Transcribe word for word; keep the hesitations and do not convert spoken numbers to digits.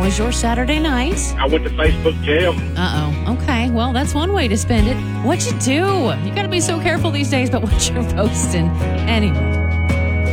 was your Saturday night? I went to Facebook jail. Uh-oh. Okay. Well, that's one way to spend it. What'd you do? You got to be so careful these days about what you're posting. Anyway.